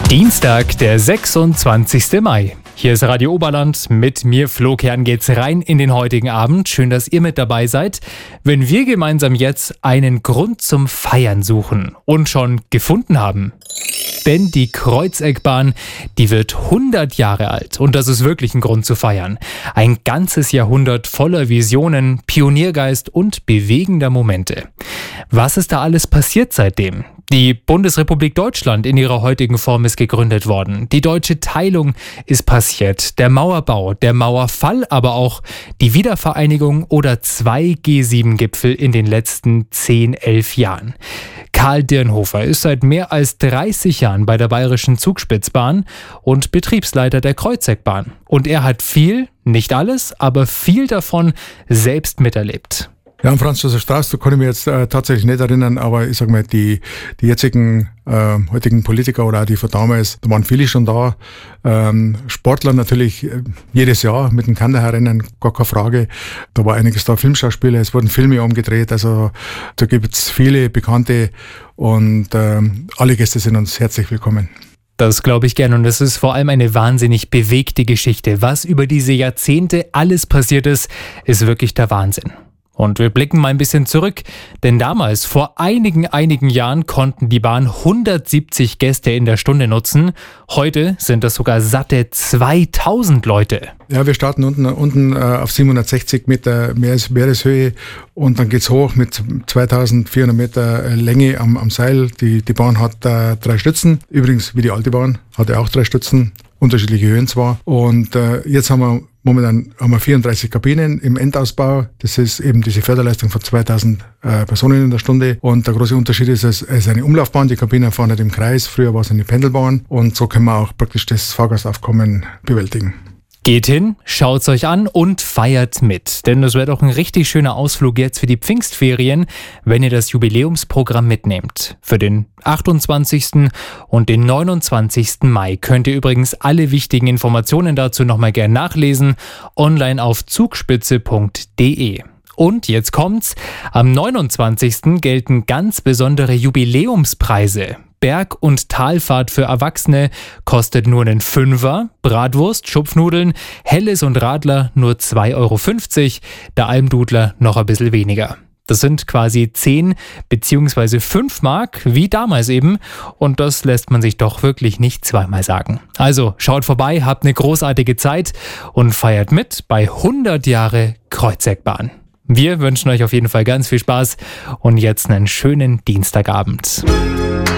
Dienstag, der 26. Mai. Hier ist Radio Oberland. Mit mir, Flo Kern, geht's rein in den heutigen Abend. Schön, dass ihr mit dabei seid, wenn wir gemeinsam jetzt einen Grund zum Feiern suchen und schon gefunden haben. Denn die Kreuzeckbahn, die wird 100 Jahre alt und das ist wirklich ein Grund zu feiern. Ein ganzes Jahrhundert voller Visionen, Pioniergeist und bewegender Momente. Was ist da alles passiert seitdem? Die Bundesrepublik Deutschland in ihrer heutigen Form ist gegründet worden. Die deutsche Teilung ist passiert. Der Mauerbau, der Mauerfall, aber auch die Wiedervereinigung oder 2 G7-Gipfel in den letzten 10, 11 Jahren. Karl Dirnhofer ist seit mehr als 30 Jahren bei der Bayerischen Zugspitzbahn und Betriebsleiter der Kreuzeckbahn. Und er hat viel, nicht alles, aber viel davon selbst miterlebt. Ja, an Franz Josef Strauß, da kann ich mich jetzt tatsächlich nicht erinnern, aber ich sag mal, die jetzigen heutigen Politiker oder auch die von damals, da waren viele schon da. Sportler natürlich jedes Jahr mit dem Kanderherrennen, gar keine Frage. Da war einiges da, Filmschauspieler, es wurden Filme umgedreht, also da gibt's viele Bekannte und alle Gäste sind uns herzlich willkommen. Das glaube ich gerne und es ist vor allem eine wahnsinnig bewegte Geschichte. Was über diese Jahrzehnte alles passiert ist, ist wirklich der Wahnsinn. Und wir blicken mal ein bisschen zurück, denn damals, vor einigen Jahren, konnten die Bahn 170 Gäste in der Stunde nutzen. Heute sind das sogar satte 2000 Leute. Ja, wir starten unten auf 760 Meter Meereshöhe und dann geht's hoch mit 2400 Meter Länge am Seil. Die Bahn hat 3 Stützen, übrigens wie die alte Bahn, hatte auch 3 Stützen. Unterschiedliche Höhen zwar. Und jetzt momentan haben wir 34 Kabinen im Endausbau. Das ist eben diese Förderleistung von 2000 Personen in der Stunde. Und der große Unterschied ist, es ist eine Umlaufbahn. Die Kabinen fahren nicht im Kreis. Früher war es eine Pendelbahn. Und so können wir auch praktisch das Fahrgastaufkommen bewältigen. Geht hin, schaut's euch an und feiert mit. Denn das wäre doch ein richtig schöner Ausflug jetzt für die Pfingstferien, wenn ihr das Jubiläumsprogramm mitnehmt. Für den 28. und den 29. Mai könnt ihr übrigens alle wichtigen Informationen dazu nochmal gern nachlesen, online auf zugspitze.de. Und jetzt kommt's, am 29. gelten ganz besondere Jubiläumspreise. Berg- und Talfahrt für Erwachsene kostet nur einen Fünfer, Bratwurst, Schupfnudeln, Helles und Radler nur 2,50 €, der Almdudler noch ein bisschen weniger. Das sind quasi 10 bzw. 5 Mark, wie damals eben. Und das lässt man sich doch wirklich nicht zweimal sagen. Also schaut vorbei, habt eine großartige Zeit und feiert mit bei 100 Jahre Kreuzeckbahn. Wir wünschen euch auf jeden Fall ganz viel Spaß und jetzt einen schönen Dienstagabend.